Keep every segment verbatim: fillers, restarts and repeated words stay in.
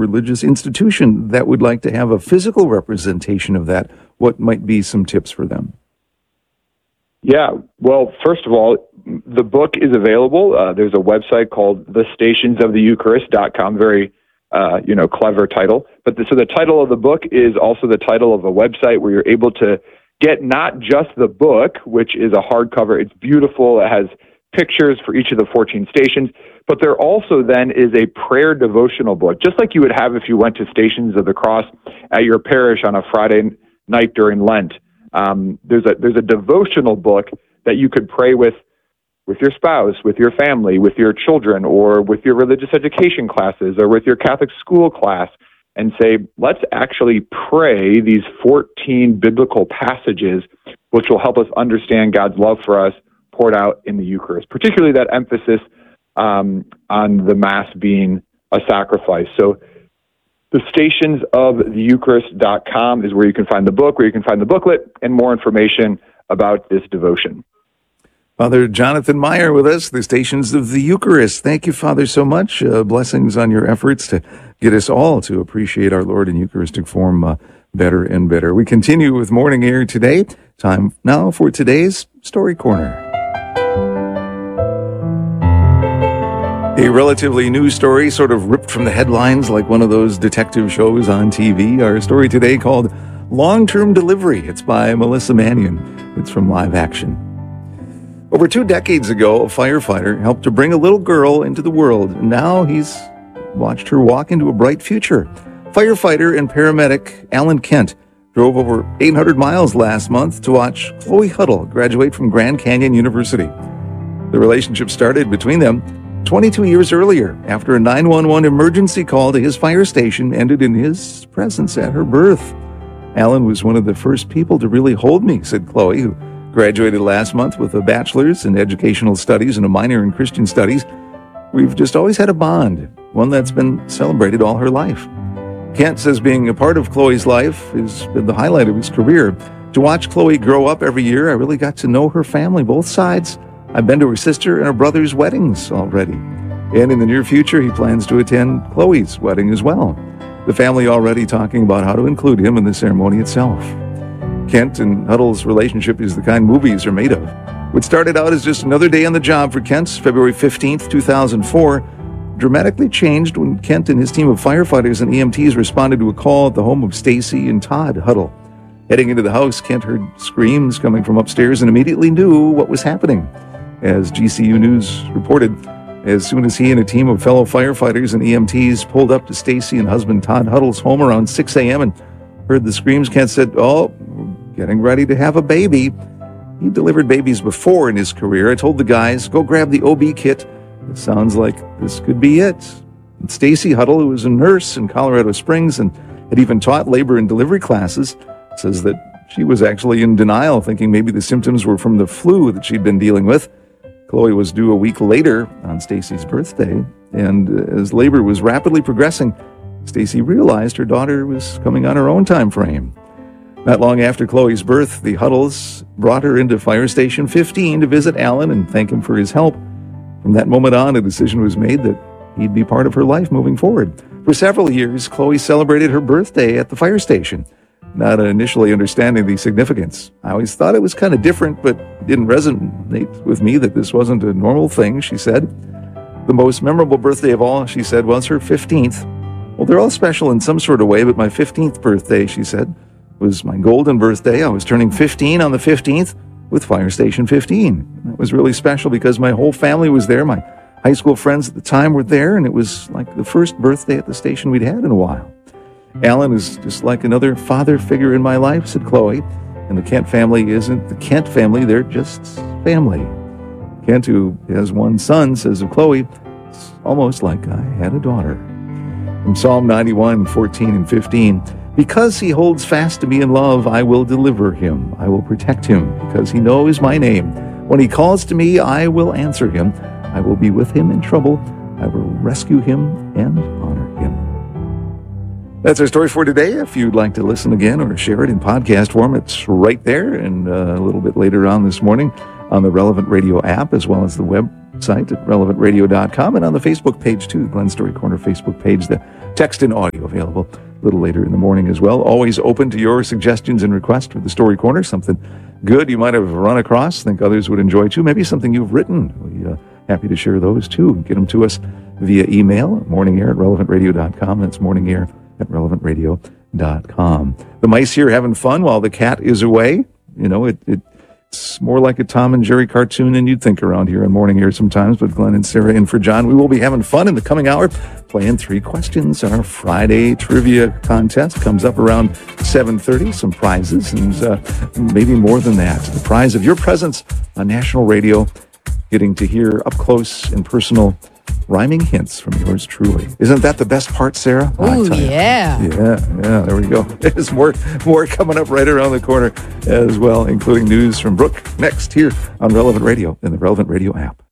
religious institution that would like to have a physical representation of that, what might be some tips for them? Yeah, well, first of all, the book is available. Uh, there's a website called the stations of the eucharist dot com, very, uh, you know, clever title. But the, so the title of the book is also the title of a website where you're able to get not just the book, which is a hardcover. It's beautiful. It has pictures for each of the fourteen stations, but there also then is a prayer devotional book, just like you would have if you went to Stations of the Cross at your parish on a Friday night during Lent. Um, there's a there's a devotional book that you could pray with with your spouse, with your family, with your children, or with your religious education classes, or with your Catholic school class, and say, let's actually pray these fourteen biblical passages, which will help us understand God's love for us poured out in the Eucharist, particularly that emphasis um, on the Mass being a sacrifice. So the stations of the eucharist dot com is where you can find the book, where you can find the booklet, and more information about this devotion. Father Jonathan Meyer with us, the Stations of the Eucharist. Thank you, Father, so much. Uh, blessings on your efforts to get us all to appreciate our Lord in Eucharistic form uh, better and better. We continue with Morning Air today. Time now for today's Story Corner. A relatively new story, sort of ripped from the headlines like one of those detective shows on T V. Our story today called Long-Term Delivery. It's by Melissa Mannion. It's from Live Action. Over two decades ago, a firefighter helped to bring a little girl into the world, and now he's watched her walk into a bright future. Firefighter and paramedic Alan Kent drove over eight hundred miles last month to watch Chloe Huddle graduate from Grand Canyon University. The relationship started between them twenty-two years earlier, after a nine one one emergency call to his fire station ended in his presence at her birth. Alan was one of the first people to really hold me, said Chloe, who graduated last month with a bachelor's in educational studies and a minor in Christian studies. We've just always had a bond, one that's been celebrated all her life. Kent says being a part of Chloe's life has been the highlight of his career. To watch Chloe grow up every year, I really got to know her family, both sides. I've been to her sister and her brother's weddings already. And in the near future, he plans to attend Chloe's wedding as well. The family already talking about how to include him in the ceremony itself. Kent and Huddle's relationship is the kind movies are made of. What started out as just another day on the job for Kent, February fifteenth, two thousand four, dramatically changed when Kent and his team of firefighters and E M Ts responded to a call at the home of Stacy and Todd Huddle. Heading into the house, Kent heard screams coming from upstairs and immediately knew what was happening. As G C U News reported, as soon as he and a team of fellow firefighters and E M Ts pulled up to Stacy and husband Todd Huddle's home around six a.m. and heard the screams, Kent said, "Oh, we're getting ready to have a baby." He delivered babies before in his career. I told the guys, go grab the O B kit. It sounds like this could be it. And Stacy Huddle, who was a nurse in Colorado Springs and had even taught labor and delivery classes, says that she was actually in denial, thinking maybe the symptoms were from the flu that she'd been dealing with. Chloe was due a week later on Stacy's birthday, and as labor was rapidly progressing, Stacy realized her daughter was coming on her own time frame. Not long after Chloe's birth, the Huddles brought her into Fire Station fifteen to visit Alan and thank him for his help. From that moment on, a decision was made that he'd be part of her life moving forward. For several years, Chloe celebrated her birthday at the fire station, not initially understanding the significance. I always thought it was kind of different, but it didn't resonate with me that this wasn't a normal thing, she said. The most memorable birthday of all, she said, was her fifteenth. Well, they're all special in some sort of way, but my fifteenth birthday, she said, was my golden birthday. I was turning fifteen on the fifteenth with Fire Station fifteen. That was really special because my whole family was there. My high school friends at the time were there, and it was like the first birthday at the station we'd had in a while. Alan is just like another father figure in my life, said Chloe. And the Kent family isn't the Kent family, they're just family. Kent, who has one son, says of Chloe, it's almost like I had a daughter. From Psalm ninety-one, fourteen and fifteen, because he holds fast to me in love, I will deliver him. I will protect him because he knows my name. When he calls to me, I will answer him. I will be with him in trouble. I will rescue him and honor him. That's our story for today. If you'd like to listen again or share it in podcast form, it's right there, and uh, a little bit later on this morning on the Relevant Radio app, as well as the web website at relevant radio dot com and on the Facebook page too, the Glen Story Corner Facebook page. The text and audio available a little later in the morning as well. Always open to your suggestions and requests for the Story Corner. Something good you might have run across, think others would enjoy too. Maybe something you've written. We're uh, happy to share those too. Get them to us via email, morning air at relevant radio dot com. That's morning air at relevant radio dot com. The mice here having fun while the cat is away. You know, it, it it's more like a Tom and Jerry cartoon than you'd think around here on Morning Air sometimes, but Glenn and Sarah in for John. We will be having fun in the coming hour, playing three questions. Our Friday trivia contest comes up around seven thirty. Some prizes, and uh, maybe more than that. The prize of your presence on national radio, getting to hear up close and personal rhyming hints from yours truly. Isn't that the best part, Sarah? Oh, yeah. Yeah, yeah, there we go. There's more, more coming up right around the corner as well, including news from Brooke next here on Relevant Radio and the Relevant Radio app.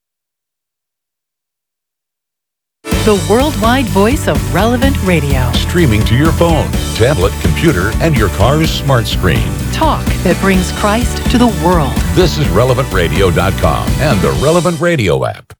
The worldwide voice of Relevant Radio. Streaming to your phone, tablet, computer, and your car's smart screen. Talk that brings Christ to the world. This is relevant radio dot com and the Relevant Radio app.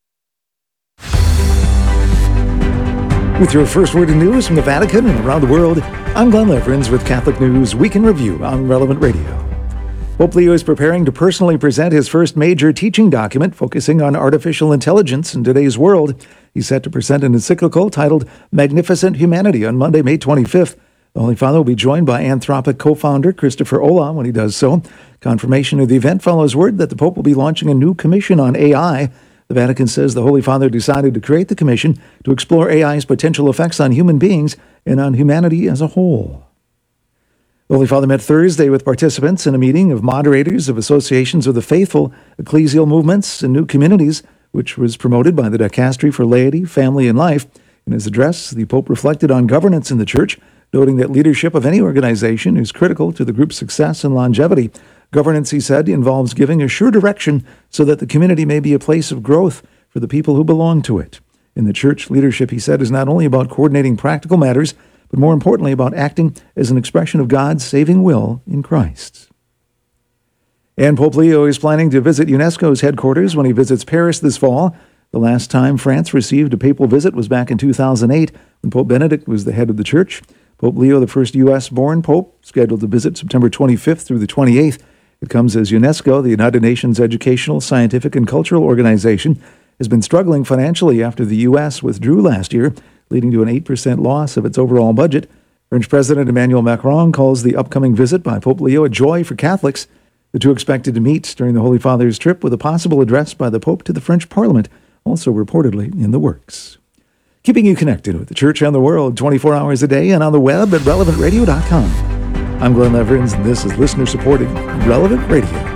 With your first word of news from the Vatican and around the world, I'm Glenn Leverins with Catholic News Week in Review on Relevant Radio. Pope Leo is preparing to personally present his first major teaching document focusing on artificial intelligence in today's world. He's set to present an encyclical titled Magnificent Humanity on Monday, May twenty-fifth. The Holy Father will be joined by Anthropic co-founder Christopher Olah when he does so. Confirmation of the event follows word that the Pope will be launching a new commission on A I. The Vatican says the Holy Father decided to create the commission to explore A I's potential effects on human beings and on humanity as a whole. The Holy Father met Thursday with participants in a meeting of moderators of associations of the faithful, ecclesial movements, and new communities, which was promoted by the Dicastery for Laity, Family, and Life. In his address, the Pope reflected on governance in the Church, noting that leadership of any organization is critical to the group's success and longevity. Governance, he said, involves giving a sure direction so that the community may be a place of growth for the people who belong to it. In the Church, leadership, he said, is not only about coordinating practical matters, but more importantly about acting as an expression of God's saving will in Christ. And Pope Leo is planning to visit UNESCO's headquarters when he visits Paris this fall. The last time France received a papal visit was back in two thousand eight, when Pope Benedict was the head of the Church. Pope Leo, the first U S-born pope, scheduled to visit September twenty-fifth through the twenty-eighth. It comes as UNESCO, the United Nations Educational, Scientific, and Cultural Organization, has been struggling financially after the U S withdrew last year, leading to an eight percent loss of its overall budget. French President Emmanuel Macron calls the upcoming visit by Pope Leo a joy for Catholics. The two expected to meet during the Holy Father's trip with a possible address by the Pope to the French Parliament, also reportedly in the works. Keeping you connected with the Church and the world twenty-four hours a day and on the web at relevant radio dot com. I'm Glenn Leverins, and this is listener-supported Relevant Radio.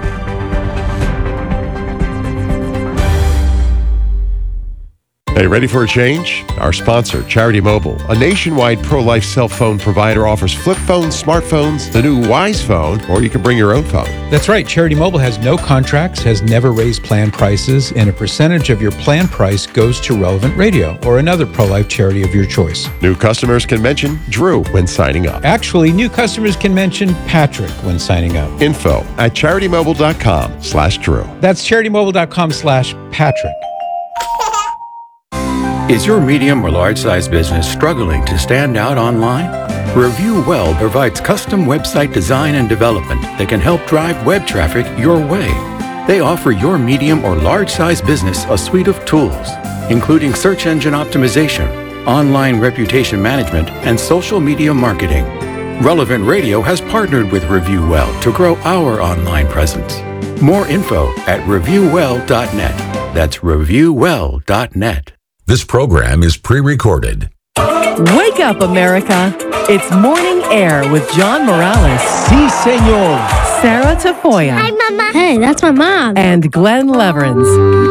Hey, ready for a change? Our sponsor, Charity Mobile, a nationwide pro-life cell phone provider, offers flip phones, smartphones, the new Wise Phone, or you can bring your own phone. That's right. Charity Mobile has no contracts, has never raised plan prices, and a percentage of your plan price goes to Relevant Radio or another pro-life charity of your choice. New customers can mention Drew when signing up. Actually, new customers can mention Patrick when signing up. Info at charity mobile dot com slash Drew. That's charity mobile dot com slash Patrick. Is your medium or large-size business struggling to stand out online? Review Well provides custom website design and development that can help drive web traffic your way. They offer your medium or large-size business a suite of tools, including search engine optimization, online reputation management, and social media marketing. Relevant Radio has partnered with Review Well to grow our online presence. More info at review well dot net. That's review well dot net. This program is pre-recorded. Wake up, America. It's Morning Air with John Morales. Si, senor. Sarah Tafoya. Hi, Mama. Hey, that's my mom. And Glenn Leverins.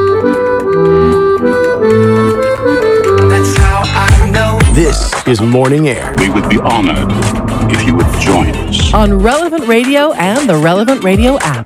That's how I know. This is Morning Air. We would be honored if you would join us. On Relevant Radio and the Relevant Radio app.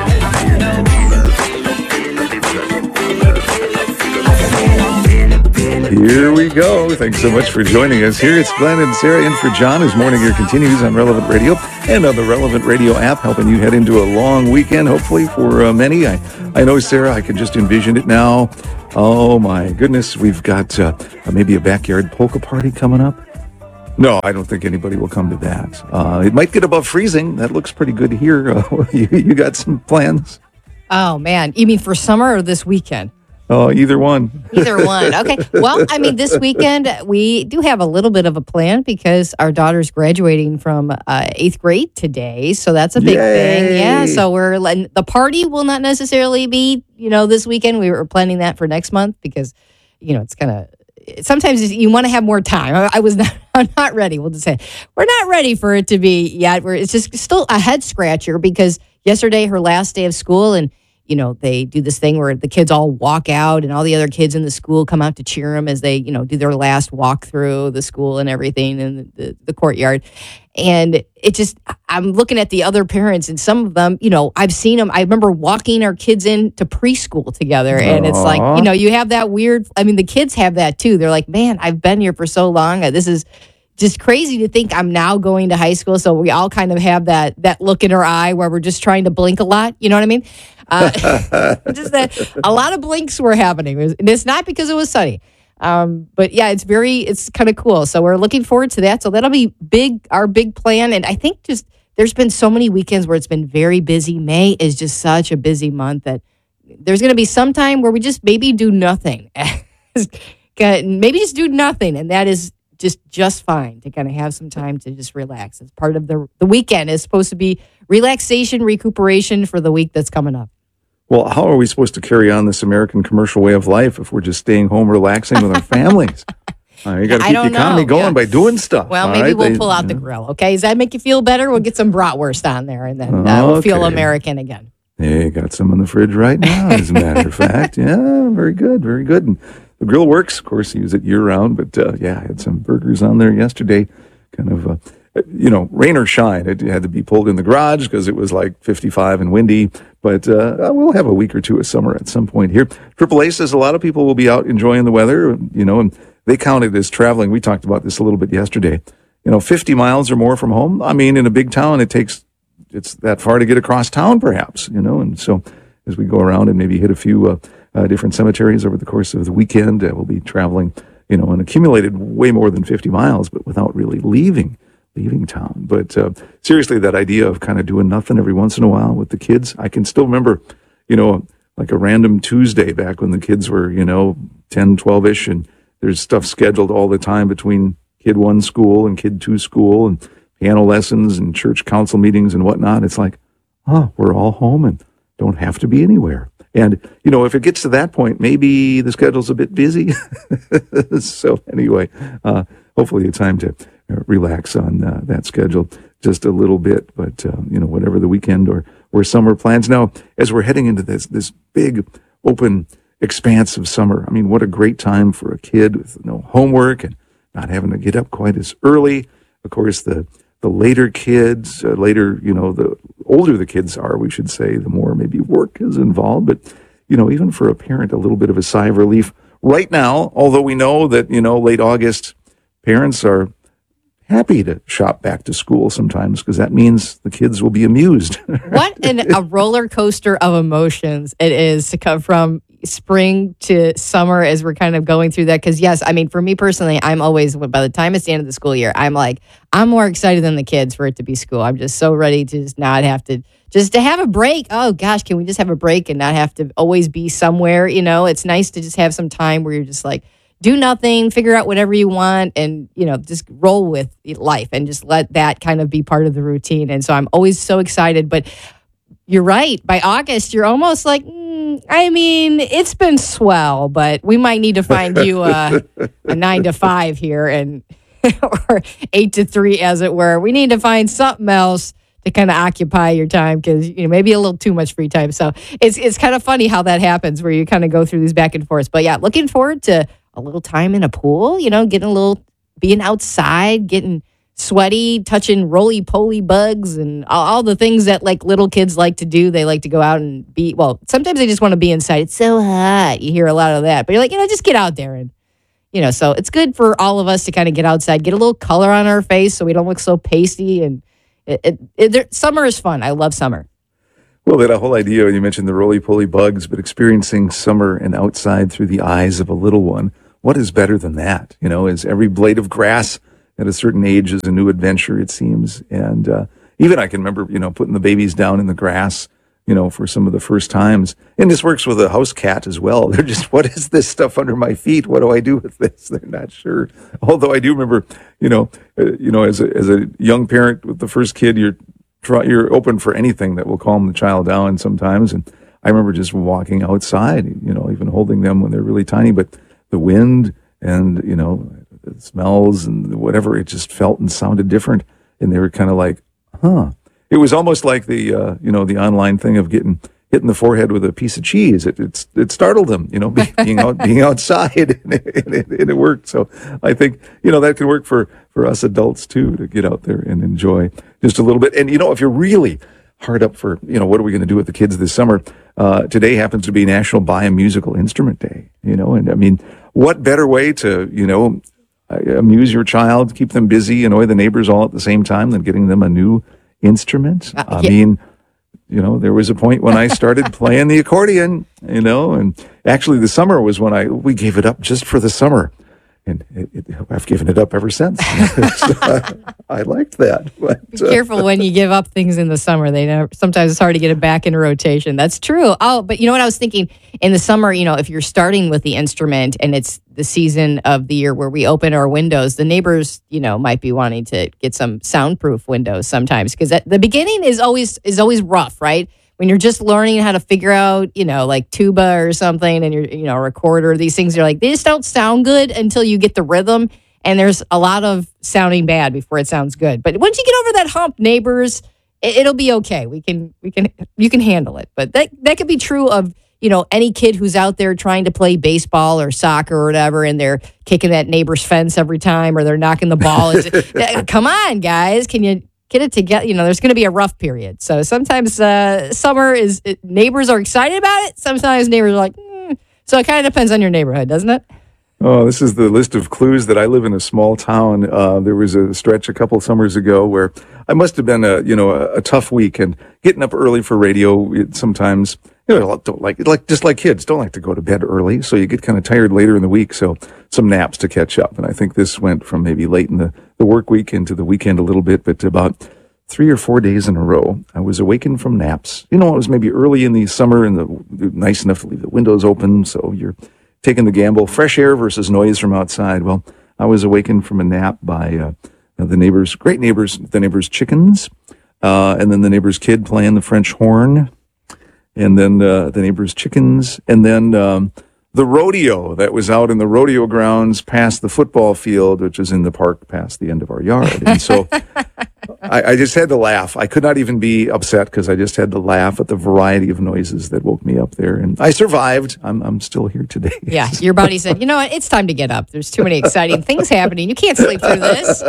Here we go. Thanks so much for joining us. Here it's Glenn and Sarah in for John as Morning Air continues on Relevant Radio and on the Relevant Radio app, helping you head into a long weekend, hopefully for uh, many. I I know, Sarah, I can just envision it now. Oh, my goodness. We've got uh, maybe a backyard polka party coming up. No, I don't think anybody will come to that. Uh, it might get above freezing. That looks pretty good here. Uh, you, you got some plans? Oh, man. You mean for summer or this weekend? Oh, either one. Either one. Okay. Well, I mean, this weekend, we do have a little bit of a plan because our daughter's graduating from uh, eighth grade today. So that's a big Yay. thing. Yeah. So we're the party will not necessarily be, you know, this weekend. We were planning that for next month because, you know, it's kind of, sometimes you want to have more time. I, I was not, I'm not ready. We'll just say we're not ready for it to be yet. We're, it's just still a head scratcher because yesterday, her last day of school, and you know, they do this thing where the kids all walk out and all the other kids in the school come out to cheer them as they, you know, do their last walk through the school and everything in the, the, the courtyard. And it just, I'm looking at the other parents and some of them, you know, I've seen them. I remember walking our kids into preschool together and it's like, you know, you have that weird, I mean, the kids have that too. They're like, man, I've been here for so long. This is just crazy to think I'm now going to high school. So we all kind of have that that look in our eye where we're just trying to blink a lot. You know what I mean? Uh, just that a lot of blinks were happening. It was, and it's not because it was sunny. Um, but yeah, it's very, it's kind of cool. So we're looking forward to that. So that'll be big, our big plan. And I think just there's been so many weekends where it's been very busy. May is just such a busy month that there's going to be some time where we just maybe do nothing. Maybe just do nothing. And that is just just fine to kind of have some time to just relax. It's part of the the weekend is supposed to be relaxation, recuperation for the week that's coming up. Well, how are we supposed to carry on this American commercial way of life if we're just staying home relaxing with our families? Uh, you got to keep the economy know. going yeah. by doing stuff. Well, maybe right? we'll they, pull out the grill. Okay, does that make you feel better? We'll get some bratwurst on there, and then uh, we'll okay. feel American again. Hey, got some in the fridge right now, as a matter of fact. Yeah, very good, very good. And the grill works. Of course, you use it year-round, but uh, yeah, I had some burgers on there yesterday. Kind of, uh, you know, rain or shine. It had to be pulled in the garage because it was like fifty-five and windy. But uh, we'll have a week or two of summer at some point here. Triple A says a lot of people will be out enjoying the weather, you know, and they count it as traveling. We talked about this a little bit yesterday. You know, fifty miles or more from home. I mean, in a big town, it takes, it's that far to get across town, perhaps, you know, and so as we go around and maybe hit a few uh, Uh, different cemeteries over the course of the weekend. Uh, we'll be traveling, you know, and accumulated way more than fifty miles, but without really leaving, leaving town. But uh, seriously, that idea of kind of doing nothing every once in a while with the kids, I can still remember, you know, like a random Tuesday back when the kids were, you know, ten, twelve-ish, and there's stuff scheduled all the time between kid one school and kid two school and piano lessons and church council meetings and whatnot. It's like, oh, we're all home and don't have to be anywhere. And, you know, if it gets to that point, maybe the schedule's a bit busy. So anyway, uh, hopefully it's time to relax on uh, that schedule just a little bit. But, uh, you know, whatever the weekend or, or summer plans. Now, as we're heading into this, this big open expanse of summer, I mean, what a great time for a kid with no homework and not having to get up quite as early. Of course, the The later kids, uh, later, you know, the older the kids are, we should say, the more maybe work is involved. But, you know, even for a parent, a little bit of a sigh of relief right now, although we know that, you know, late August, parents are happy to shop back to school sometimes because that means the kids will be amused. What an, a roller coaster of emotions it is to come from spring to summer as we're kind of going through that. Because yes, I mean, for me personally, I'm always, by the time it's the end of the school year, I'm like, I'm more excited than the kids for it to be school. I'm just so ready to just not have to, just to have a break. Oh gosh, can we just have a break and not have to always be somewhere? You know, it's nice to just have some time where you're just like, do nothing, figure out whatever you want, and, you know, just roll with life and just let that kind of be part of the routine. And so I'm always so excited. But you're right. By August, you're almost like, mm, I mean, it's been swell, but we might need to find you a, a nine to five here and or eight to three, as it were. We need to find something else to kind of occupy your time because, you know, maybe a little too much free time. So it's it's kind of funny how that happens where you kind of go through these back and forths. But yeah, looking forward to a little time in a pool, you know, getting a little, being outside, getting sweaty, touching roly-poly bugs and all, all the things that like little kids like to do. They like to go out and be, well, sometimes they just want to be inside. It's so hot. You hear a lot of that. But you're like, you know, just get out there and, you know, so it's good for all of us to kind of get outside, get a little color on our face so we don't look so pasty. And it, it, it, there, summer is fun. I love summer. Well, that whole idea, you mentioned the roly-poly bugs, but experiencing summer and outside through the eyes of a little one, what is better than that? You know, is every blade of grass at a certain age is a new adventure, it seems. And uh, even I can remember, you know, putting the babies down in the grass, you know, for some of the first times. And this works with a house cat as well. They're just, what is this stuff under my feet? What do I do with this? They're not sure. Although I do remember, you know, uh, you know, as a, as a young parent with the first kid, you're try, you're open for anything that will calm the child down sometimes. And I remember just walking outside, you know, even holding them when they're really tiny, but the wind and, you know, the smells and whatever, it just felt and sounded different. And they were kind of like, huh. It was almost like the, uh, you know, the online thing of getting hit in the forehead with a piece of cheese. It it, it startled them, you know, being out, being outside, and it, and, it, and it worked. So I think, you know, that could work for, for us adults too, to get out there and enjoy just a little bit. And, you know, if you're really hard up for, you know, what are we going to do with the kids this summer? Uh, today happens to be National Buy a Musical Instrument Day, you know, and I mean, what better way to, you know, amuse your child, keep them busy, annoy the neighbors all at the same time than getting them a new instrument? Uh, I yeah. mean, you know, there was a point when I started playing the accordion, you know, and actually the summer was when I, we gave it up just for the summer. And it, it, I've given it up ever since. So I, I liked that. But, Be careful when you give up things in the summer. They never, sometimes it's hard to get it back into rotation. That's true. Oh, but you know what I was thinking? In the summer, you know, if you're starting with the instrument and it's the season of the year where we open our windows, the neighbors, you know, might be wanting to get some soundproof windows sometimes, because at the beginning is always is always rough, right? When you're just learning how to figure out, you know, like tuba or something, and you're, you know, a recorder, these things are like, they just don't sound good until you get the rhythm. And there's a lot of sounding bad before it sounds good. But once you get over that hump, neighbors, it, it'll be okay. We can, we can, you can handle it. But that, that could be true of, you know, any kid who's out there trying to play baseball or soccer or whatever, and they're kicking that neighbor's fence every time, or they're knocking the ball. Come on, guys, can you get it together? You know, there's going to be a rough period. So sometimes uh, summer is, it, neighbors are excited about it. Sometimes neighbors are like, mm. So it kind of depends on your neighborhood, doesn't it? Oh, this is the list of clues that I live in a small town. Uh, there was a stretch a couple summers ago where I must have been a, you know, a, a tough week, and getting up early for radio, it sometimes, you know, don't like, like, just like kids, don't like to go to bed early. So you get kind of tired later in the week. So some naps to catch up. And I think this went from maybe late in the, the work week into the weekend a little bit, but about three or four days in a row, I was awakened from naps. You know, it was maybe early in the summer and the, nice enough to leave the windows open. So you're taking the gamble, fresh air versus noise from outside. Well, I was awakened from a nap by uh, the neighbors, great neighbors, the neighbors' chickens, uh, and then the neighbor's kid playing the French horn, and then uh, the neighbor's chickens, and then um, the rodeo that was out in the rodeo grounds past the football field, which is in the park past the end of our yard. And so I, I just had to laugh. I could not even be upset because I just had to laugh at the variety of noises that woke me up there. And I survived. I'm I'm still here today. Yeah, your body said, you know what, it's time to get up. There's too many exciting things happening. You can't sleep through this.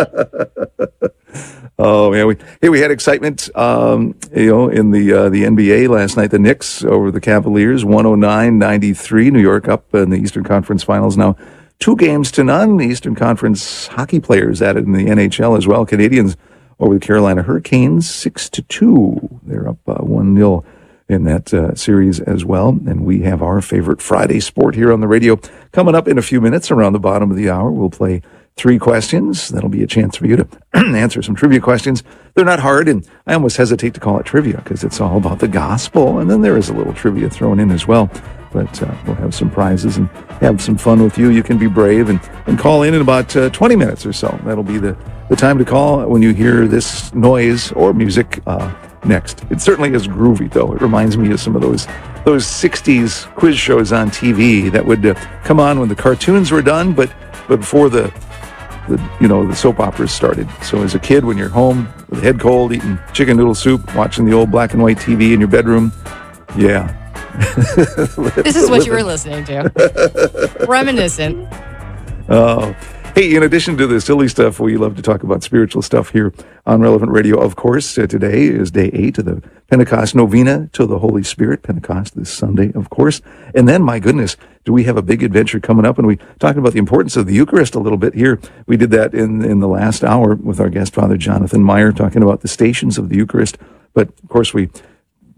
Oh man, we hey we had excitement, um, you know, in the uh, the N B A last night. The Knicks over the Cavaliers, one oh nine ninety-three. New York up in the Eastern Conference Finals now, two games to none. The Eastern Conference hockey players added in the N H L as well. Canadians over the Carolina Hurricanes, six to two. They're up uh, one nil in that uh, series as well. And we have our favorite Friday sport here on the radio coming up in a few minutes. Around the bottom of the hour, we'll play three questions. That'll be a chance for you to answer some trivia questions. They're not hard, and I almost hesitate to call it trivia because it's all about the gospel, and then there is a little trivia thrown in as well. But uh, we'll have some prizes and have some fun with you. You can be brave and, and call in in about uh, twenty minutes or so. That'll be the, the time to call when you hear this noise or music uh, next. It certainly is groovy, though. It reminds me of some of those those sixties quiz shows on T V that would uh, come on when the cartoons were done, but, but before the The, you know, the soap operas started. So as a kid, when you're home with a head cold, eating chicken noodle soup, watching the old black and white T V in your bedroom, yeah. This is what you were listening to. Reminiscent. Oh. Hey, in addition to the silly stuff, we love to talk about spiritual stuff here on Relevant Radio. Of course, uh, today is day eight of the Pentecost Novena to the Holy Spirit. Pentecost this Sunday, of course. And then, my goodness, do we have a big adventure coming up? And we talked about the importance of the Eucharist a little bit here. We did that in, in the last hour with our guest, Father Jonathan Meyer, talking about the stations of the Eucharist. But, of course, we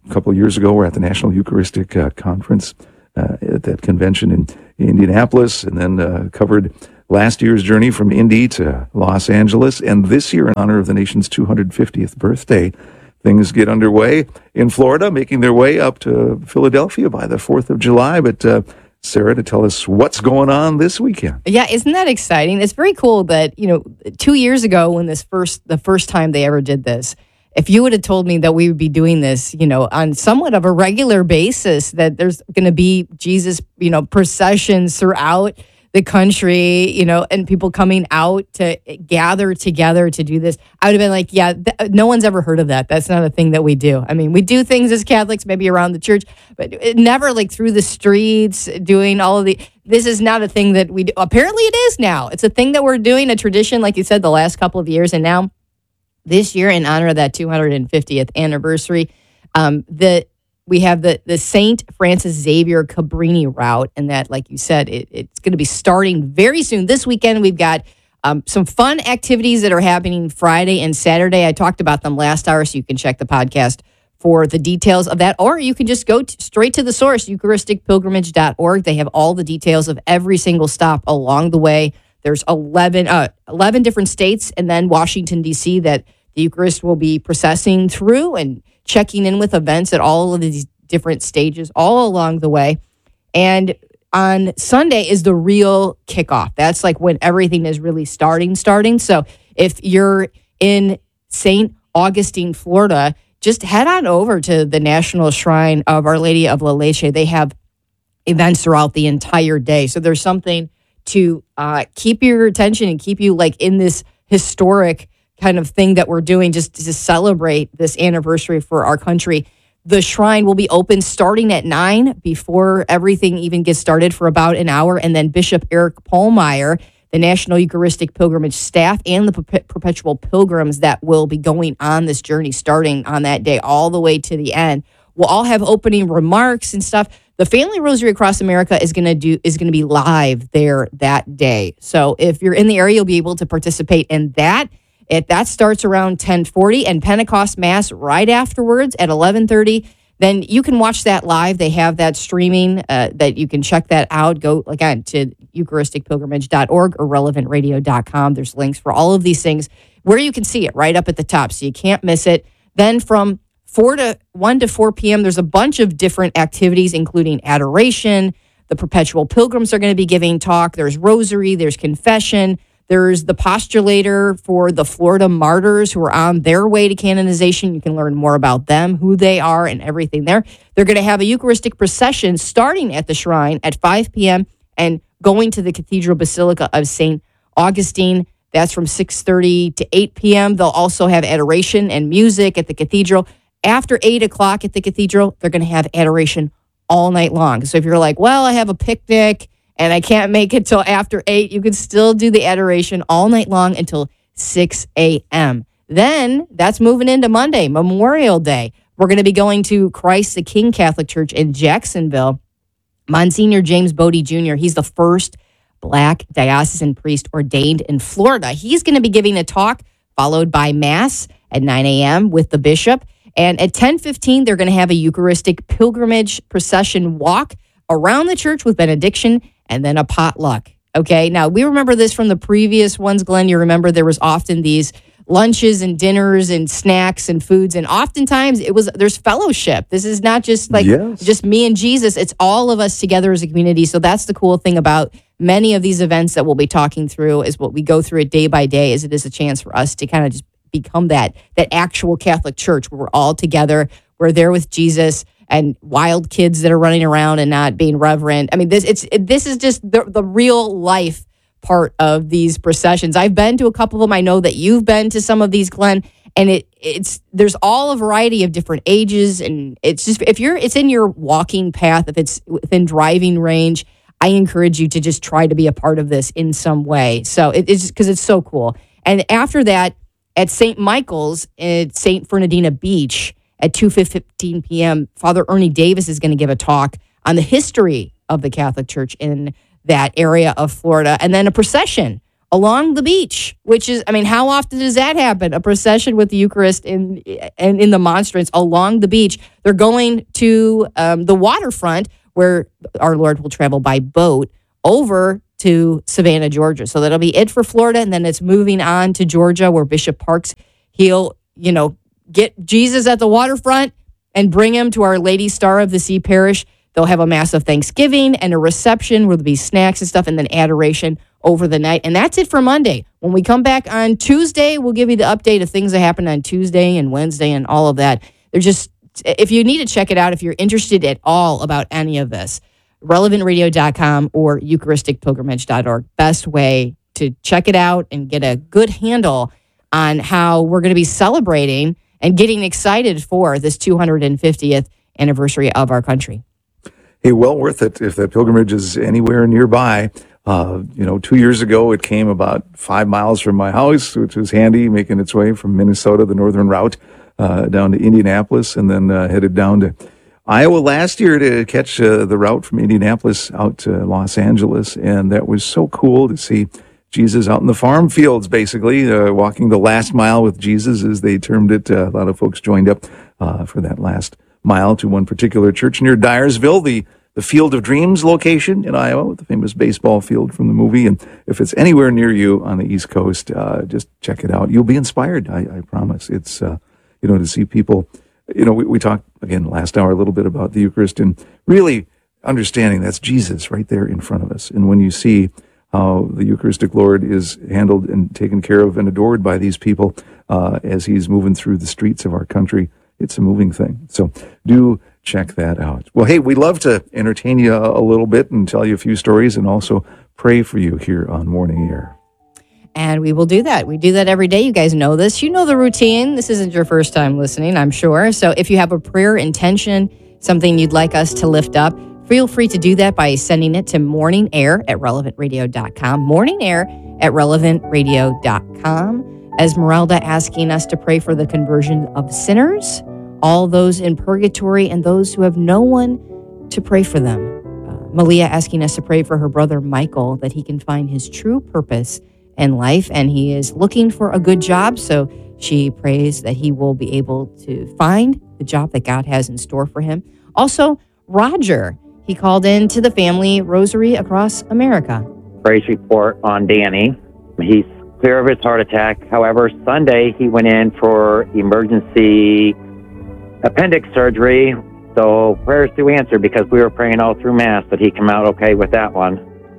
a couple of years ago, we're at the National Eucharistic uh, Conference uh, at that convention in Indianapolis, and then uh, covered last year's journey from Indy to Los Angeles. And this year, in honor of the nation's two hundred fiftieth birthday, things get underway in Florida, making their way up to Philadelphia by the fourth of July. But uh, Sarah, to tell us what's going on this weekend. Yeah, isn't that exciting? It's very cool that, you know, two years ago when this first, the first time they ever did this, if you would have told me that we would be doing this, you know, on somewhat of a regular basis, that there's going to be Jesus, you know, processions throughout the country, you know, and people coming out to gather together to do this, I would have been like, yeah, th- no one's ever heard of that. That's not a thing that we do. I mean, we do things as Catholics, maybe around the church, but it never like through the streets doing all of the, this is not a thing that we do. Apparently it is now. It's a thing that we're doing, a tradition, like you said, the last couple of years. And now this year, in honor of that two hundred fiftieth anniversary, um, the we have the, the Saint Francis Xavier Cabrini route, and that, like you said, it, it's going to be starting very soon. This weekend, we've got um, some fun activities that are happening Friday and Saturday. I talked about them last hour, so you can check the podcast for the details of that, or you can just go t- straight to the source, Eucharistic Pilgrimage dot org. They have all the details of every single stop along the way. There's eleven, uh, eleven different states, and then Washington, D C, that the Eucharist will be processing through and checking in with events at all of these different stages all along the way. And on Sunday is the real kickoff. That's like when everything is really starting, starting. So if you're in Saint Augustine, Florida, just head on over to the National Shrine of Our Lady of La Leche. They have events throughout the entire day. So there's something to uh, keep your attention and keep you like in this historic kind of thing that we're doing just to celebrate this anniversary for our country. The shrine will be open starting at nine before everything even gets started for about an hour. And then Bishop Eric Pohlmeyer, the National Eucharistic Pilgrimage staff, and the per- perpetual pilgrims that will be going on this journey starting on that day all the way to the end, will all have opening remarks and stuff. The Family Rosary Across America is going to do is going to be live there that day. So if you're in the area, you'll be able to participate in that. It, that starts around ten forty, and Pentecost Mass right afterwards at eleven thirty. Then you can watch that live. They have that streaming uh, that you can check that out. Go, again, to Eucharistic Pilgrimage dot org or relevant radio dot com. There's links for all of these things where you can see it right up at the top, so you can't miss it. Then from four to one to four p.m., there's a bunch of different activities, including adoration. The perpetual pilgrims are going to be giving talk. There's rosary. There's confession. There's the postulator for the Florida martyrs who are on their way to canonization. You can learn more about them, who they are, and everything there. They're going to have a Eucharistic procession starting at the shrine at five p.m. and going to the Cathedral Basilica of Saint Augustine. That's from six thirty to eight p.m. They'll also have adoration and music at the cathedral. After eight o'clock at the cathedral, they're going to have adoration all night long. So if you're like, well, I have a picnic and I can't make it till after eight, you can still do the adoration all night long until six a.m. Then that's moving into Monday, Memorial Day. We're going to be going to Christ the King Catholic Church in Jacksonville. Monsignor James Bodie Junior, he's the first Black diocesan priest ordained in Florida. He's going to be giving a talk followed by Mass at nine a.m. with the bishop. And at ten fifteen, they're going to have a Eucharistic pilgrimage procession walk around the church with benediction and then a potluck. Okay, now we remember this from the previous ones, Glenn. You remember there was often these lunches and dinners and snacks and foods, and oftentimes it was there's fellowship. This is not just like Yes. just me and Jesus. It's all of us together as a community. So that's the cool thing about many of these events that we'll be talking through is what we go through it day by day, is it is a chance for us to kind of just become that that actual Catholic church where we're all together. We're there with Jesus and wild kids that are running around and not being reverent. I mean, this it's it, this is just the, the real life part of these processions. I've been to a couple of them. I know that you've been to some of these, Glenn, and it it's there's all a variety of different ages, and it's just if you're it's in your walking path, if it's within driving range, I encourage you to just try to be a part of this in some way. So it, it's because it's so cool. And after that, at Saint Michael's at Saint Fernandina Beach at two fifteen p.m., Father Ernie Davis is going to give a talk on the history of the Catholic Church in that area of Florida. And then a procession along the beach, which is, I mean, how often does that happen? A procession with the Eucharist in and in the monstrance along the beach. They're going to um, the waterfront where our Lord will travel by boat over to Savannah, Georgia. So that'll be it for Florida, and then it's moving on to Georgia where Bishop Parks, he'll, you know, get Jesus at the waterfront and bring him to Our Lady Star of the Sea Parish. They'll have a mass of Thanksgiving and a reception where there'll be snacks and stuff, and then adoration over the night. And that's it for Monday. When we come back on Tuesday, we'll give you the update of things that happened on Tuesday and Wednesday and all of that. There's just, if you need to check it out, if you're interested at all about any of this, relevant radio dot com or eucharistic pilgrimage dot org. Best way to check it out and get a good handle on how we're going to be celebrating and getting excited for this two hundred fiftieth anniversary of our country. Hey, well worth it if that pilgrimage is anywhere nearby. Uh, you know, two years ago, it came about five miles from my house, which was handy, making its way from Minnesota, the northern route, uh, down to Indianapolis, and then uh, headed down to Iowa last year to catch uh, the route from Indianapolis out to Los Angeles. And that was so cool to see Jesus out in the farm fields, basically, uh, walking the last mile with Jesus, as they termed it. Uh, a lot of folks joined up uh, for that last mile to one particular church near Dyersville, the the Field of Dreams location in Iowa, the famous baseball field from the movie. And if it's anywhere near you on the East Coast, uh, just check it out. You'll be inspired, I, I promise. It's, uh, you know, to see people, you know, we, we talked, again, last hour a little bit about the Eucharist and really understanding that's Jesus right there in front of us. And when you see how the Eucharistic Lord is handled and taken care of and adored by these people uh, as he's moving through the streets of our country, it's a moving thing. So do check that out. Well, hey, we love to entertain you a, a little bit and tell you a few stories and also pray for you here on Morning Air. And we will do that. We do that every day. You guys know this. You know the routine. This isn't your first time listening, I'm sure. So if you have a prayer intention, something you'd like us to lift up, feel free to do that by sending it to morning air at relevant radio dot com. morning air at relevant radio dot com. Esmeralda asking us to pray for the conversion of sinners, all those in purgatory, and those who have no one to pray for them. Uh, Malia asking us to pray for her brother Michael, that he can find his true purpose in life, and he is looking for a good job, so she prays that he will be able to find the job that God has in store for him. Also, Roger, he called in to the family rosary across America. Praise report on Danny. He's clear of his heart attack. However, Sunday he went in for emergency appendix surgery. So prayers do answer, because we were praying all through Mass that he come out okay with that one.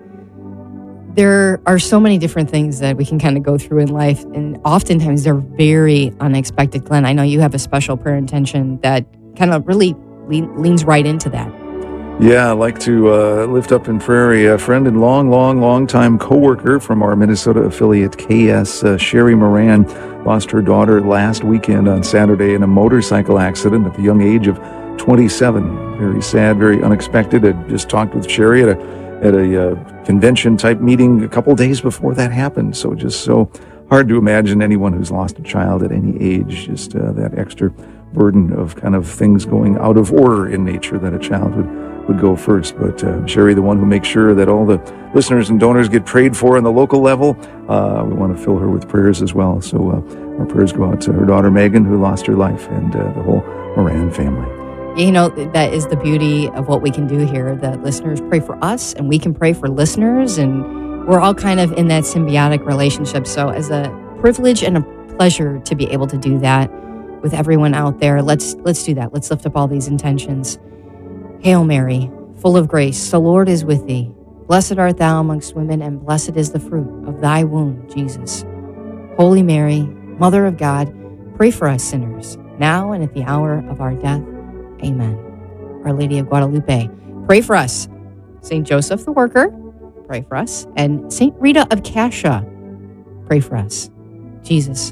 There are so many different things that we can kind of go through in life, and oftentimes they're very unexpected. Glenn, I know you have a special prayer intention that kind of really le- leans right into that. Yeah, I'd like to uh, lift up in prayer a friend and long, long, long time co-worker from our Minnesota affiliate K S, uh, Sherry Moran, lost her daughter last weekend on Saturday in a motorcycle accident at the young age of twenty-seven. Very sad, very unexpected. I just talked with Sherry at a at a uh, convention-type meeting a couple days before that happened. So just so hard to imagine anyone who's lost a child at any age, just uh, that extra burden of kind of things going out of order in nature that a child would, would go first. But uh, Sherry, the one who makes sure that all the listeners and donors get prayed for on the local level, uh, we want to fill her with prayers as well. So uh, our prayers go out to her daughter Megan, who lost her life, and uh, the whole Moran family. You know, that is the beauty of what we can do here, that listeners pray for us and we can pray for listeners, and we're all kind of in that symbiotic relationship. So as a privilege and a pleasure to be able to do that with everyone out there, let's let's do that. Let's lift up all these intentions. Hail Mary, full of grace, the Lord is with thee. Blessed art thou amongst women, and blessed is the fruit of thy womb, Jesus. Holy Mary, Mother of God, pray for us sinners, now and at the hour of our death. Amen. Our Lady of Guadalupe, pray for us. Saint Joseph the Worker, pray for us. And Saint Rita of Cascia, pray for us. Jesus,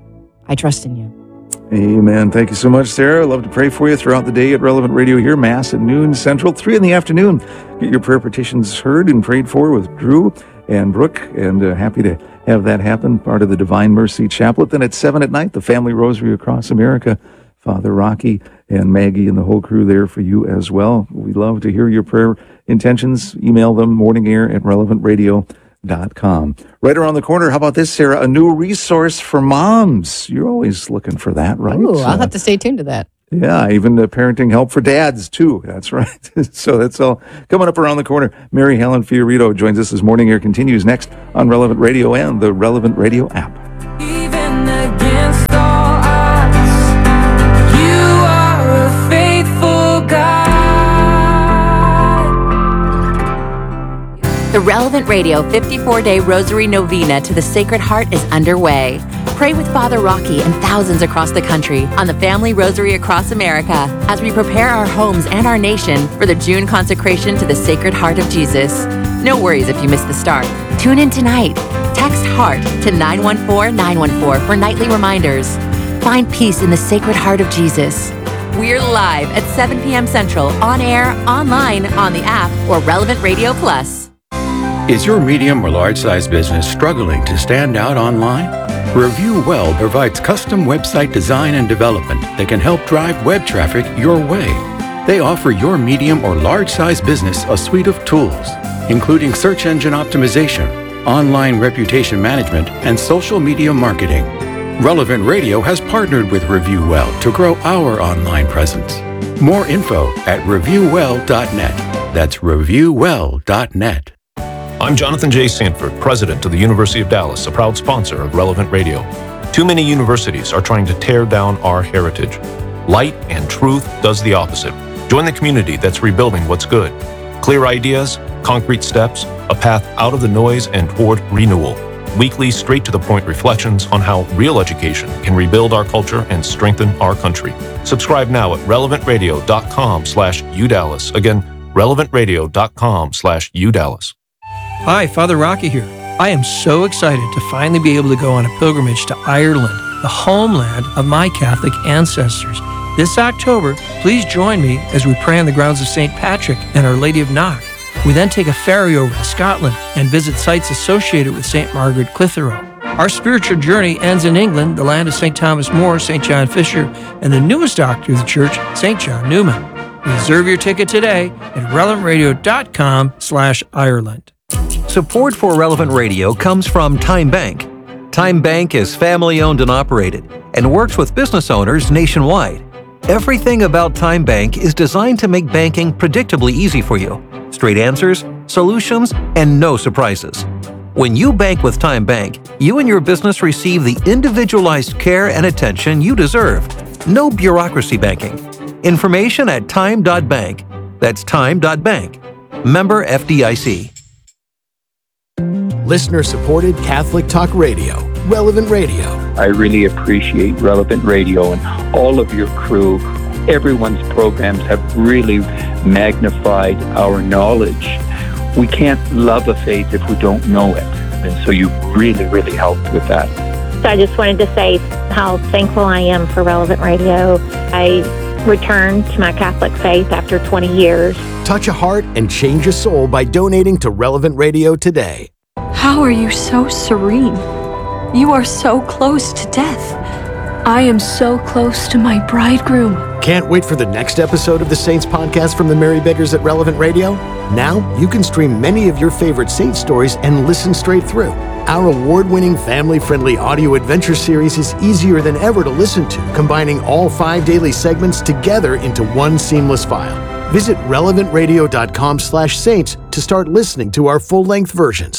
I trust in you. Amen. Thank you so much, Sarah. Love to pray for you throughout the day at Relevant Radio here. Mass at noon Central, three in the afternoon. Get your prayer petitions heard and prayed for with Drew and Brooke, and uh, happy to have that happen. Part of the Divine Mercy Chaplet. Then at seven at night, the Family Rosary across America. Father Rocky and Maggie and the whole crew there for you as well. We love to hear your prayer intentions. Email them morningair at relevant radio dot com. Right around the corner, how about this, Sarah? A new resource for moms. You're always looking for that, right? Ooh, I'll Uh, have to stay tuned to that. Yeah, even the parenting help for dads, too. That's right. So that's all coming up around the corner. Mary Helen Fiorito joins us as Morning Air continues next on Relevant Radio and the Relevant Radio app. Even against all odds, you are a faithful God. The Relevant Radio fifty-four day Rosary Novena to the Sacred Heart is underway. Pray with Father Rocky and thousands across the country on the Family Rosary Across America as we prepare our homes and our nation for the June consecration to the Sacred Heart of Jesus. No worries if you missed the start. Tune in tonight. Text HEART to nine one four nine one four for nightly reminders. Find peace in the Sacred Heart of Jesus. We're live at seven p.m. Central, on air, online, on the app, or Relevant Radio Plus. Is your medium or large size business struggling to stand out online? Review Well provides custom website design and development that can help drive web traffic your way. They offer your medium or large size business a suite of tools, including search engine optimization, online reputation management, and social media marketing. Relevant Radio has partnered with Review Well to grow our online presence. More info at review well dot net. That's review well dot net. I'm Jonathan J. Sanford, president of the University of Dallas, a proud sponsor of Relevant Radio. Too many universities are trying to tear down our heritage. Light and truth does the opposite. Join the community that's rebuilding what's good. Clear ideas, concrete steps, a path out of the noise and toward renewal. Weekly, straight-to-the-point reflections on how real education can rebuild our culture and strengthen our country. Subscribe now at relevant radio dot com slash U Dallas. Again, relevant radio dot com slash U Dallas. Hi, Father Rocky here. I am so excited to finally be able to go on a pilgrimage to Ireland, the homeland of my Catholic ancestors. This October, please join me as we pray on the grounds of Saint Patrick and Our Lady of Knock. We then take a ferry over to Scotland and visit sites associated with Saint Margaret Clitheroe. Our spiritual journey ends in England, the land of Saint Thomas More, Saint John Fisher, and the newest doctor of the church, Saint John Newman. Reserve your ticket today at relevant radio dot com slash Ireland. Support for Relevant Radio comes from Time Bank. Time Bank is family-owned and operated and works with business owners nationwide. Everything about Time Bank is designed to make banking predictably easy for you. Straight answers, solutions, and no surprises. When you bank with Time Bank, you and your business receive the individualized care and attention you deserve. No bureaucracy banking. Information at time dot bank. That's time dot bank. Member F D I C. Listener-supported Catholic Talk Radio, Relevant Radio. I really appreciate Relevant Radio and all of your crew. Everyone's programs have really magnified our knowledge. We can't love a faith if we don't know it. And so you really, really helped with that. So I just wanted to say how thankful I am for Relevant Radio. I returned to my Catholic faith after twenty years. Touch a heart and change a soul by donating to Relevant Radio today. How are you so serene? You are so close to death. I am so close to my bridegroom. Can't wait for the next episode of the Saints podcast from the Mary Beggars at Relevant Radio? Now you can stream many of your favorite Saint stories and listen straight through. Our award-winning, family-friendly audio adventure series is easier than ever to listen to, combining all five daily segments together into one seamless file. Visit relevant radio dot com slash saints to start listening to our full-length versions.